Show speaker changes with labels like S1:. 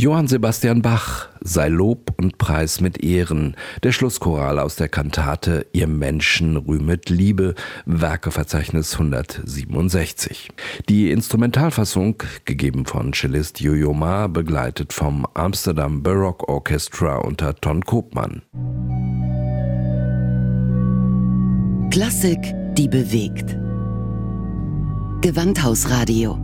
S1: Johann Sebastian Bach, sei Lob und Preis mit Ehren, der Schlusschoral aus der Kantate Ihr Menschen rühmet Liebe, Werkeverzeichnis 167. Die Instrumentalfassung, gegeben von Cellist Yo-Yo Ma, begleitet vom Amsterdam Baroque Orchestra unter Ton Koopman.
S2: Klassik, die bewegt. Gewandhausradio.